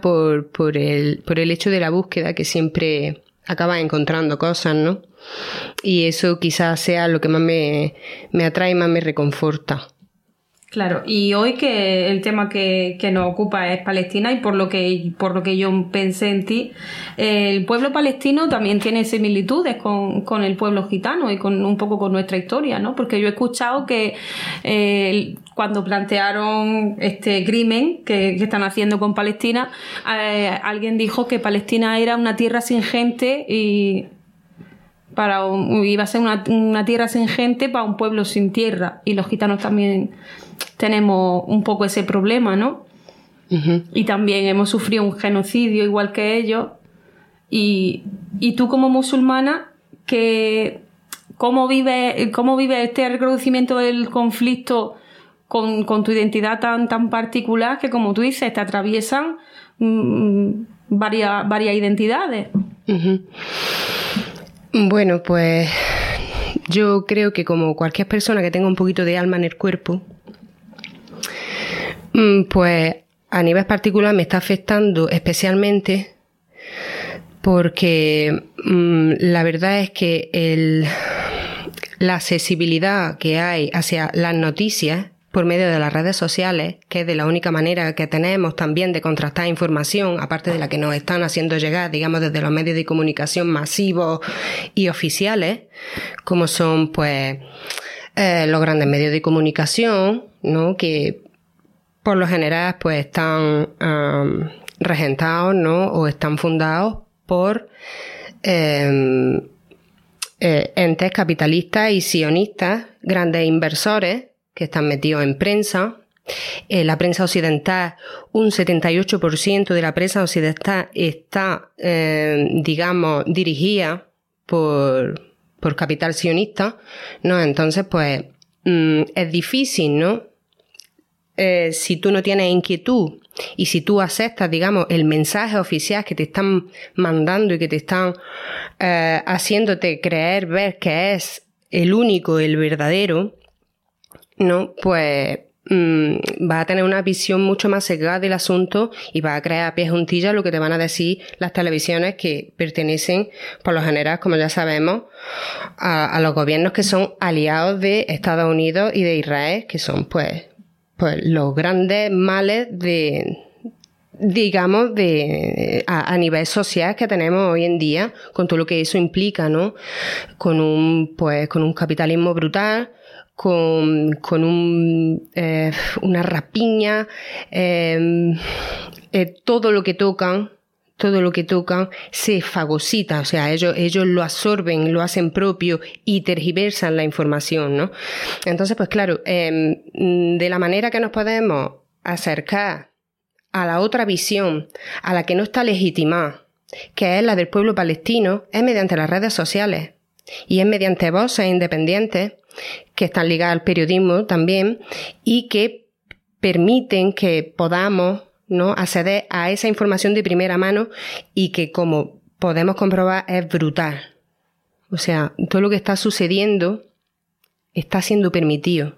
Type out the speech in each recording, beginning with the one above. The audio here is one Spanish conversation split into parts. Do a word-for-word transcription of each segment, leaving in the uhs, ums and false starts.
por, por, el, por el hecho de la búsqueda, que siempre acabas encontrando cosas, ¿no? Y eso quizás sea lo que más me, me atrae y más me reconforta. Claro, y hoy que el tema que, que nos ocupa es Palestina, y por lo que por lo que yo pensé en ti, el pueblo palestino también tiene similitudes con, con el pueblo gitano y con un poco con nuestra historia, ¿no? Porque yo he escuchado que eh, cuando plantearon este crimen que, que están haciendo con Palestina, eh, alguien dijo que Palestina era una tierra sin gente y para un, iba a ser una, una tierra sin gente para un pueblo sin tierra, y los gitanos también tenemos un poco ese problema, ¿no? Uh-huh. Y también hemos sufrido un genocidio igual que ellos. Y, y tú como musulmana, que, ¿cómo vives cómo vive este reconocimiento del conflicto con, con tu identidad tan, tan particular que, como tú dices, te atraviesan mmm, varias, varias identidades? Uh-huh. Bueno, pues yo creo que como cualquier persona que tenga un poquito de alma en el cuerpo, pues a nivel particular me está afectando especialmente porque mmm, la verdad es que el, la accesibilidad que hay hacia las noticias por medio de las redes sociales, que es de la única manera que tenemos también de contrastar información, aparte de la que nos están haciendo llegar, digamos, desde los medios de comunicación masivos y oficiales, como son, pues, eh, los grandes medios de comunicación, ¿no? Que por lo general, pues, están um, regentados, ¿no? O están fundados por eh, eh, entes capitalistas y sionistas, grandes inversores, que están metidos en prensa. Eh, la prensa occidental, un setenta y ocho por ciento de la prensa occidental está, eh, digamos, dirigida por, por capital sionista, ¿no? Entonces, pues, mmm, es difícil, ¿no? Eh, si tú no tienes inquietud y si tú aceptas, digamos, el mensaje oficial que te están mandando y que te están eh, haciéndote creer, ver que es el único, el verdadero, ¿no? Pues mmm, vas a tener una visión mucho más sesgada del asunto y vas a crear a pie juntillas lo que te van a decir las televisiones que pertenecen, por lo general, como ya sabemos, a, a los gobiernos que son aliados de Estados Unidos y de Israel, que son, pues, pues los grandes males de, digamos, de a, a nivel social que tenemos hoy en día, con todo lo que eso implica, ¿no? Con un, pues, con un capitalismo brutal, con, con un, eh, una rapiña, eh, eh, todo lo que tocan, todo lo que tocan se fagocita, o sea, ellos, ellos lo absorben, lo hacen propio y tergiversan la información, ¿no? Entonces, pues claro, eh, de la manera que nos podemos acercar a la otra visión, a la que no está legitimada, que es la del pueblo palestino, es mediante las redes sociales y es mediante voces independientes que están ligadas al periodismo también y que permiten que podamos, ¿no?, acceder a esa información de primera mano y que, como podemos comprobar, es brutal. O sea, todo lo que está sucediendo está siendo permitido.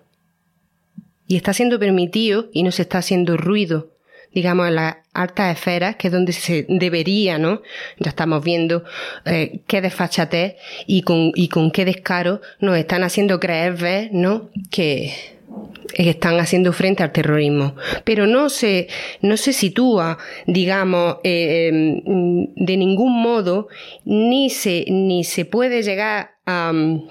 Y está siendo permitido y no se está haciendo ruido, digamos, en las altas esferas, que es donde se debería, ¿no? Ya estamos viendo eh, qué desfachatez y con, y con qué descaro nos están haciendo creer, ver, ¿no?, que están haciendo frente al terrorismo. Pero no se, no se sitúa, digamos, eh, de ningún modo, ni se, ni se puede llegar a,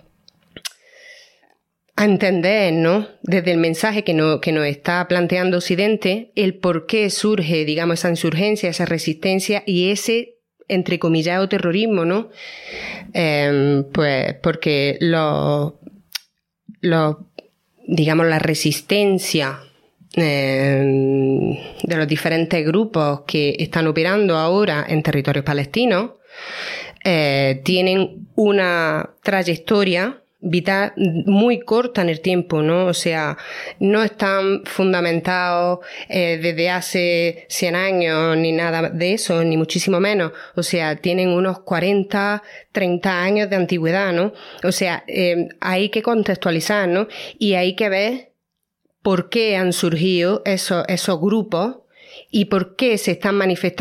a entender, ¿no?, desde el mensaje que, no, que nos está planteando Occidente, el por qué surge, digamos, esa insurgencia, esa resistencia y ese, entrecomillado, terrorismo, ¿no? Eh, pues porque los, los digamos, la resistencia eh, de los diferentes grupos que están operando ahora en territorios palestinos eh, tienen una trayectoria vital muy corta en el tiempo, ¿no? O sea, no están fundamentados eh, desde hace cien años ni nada de eso, ni muchísimo menos. O sea, tienen unos cuarenta, treinta años de antigüedad, ¿no? O sea, eh, hay que contextualizar, ¿no? Y hay que ver por qué han surgido esos, esos grupos y por qué se están manifestando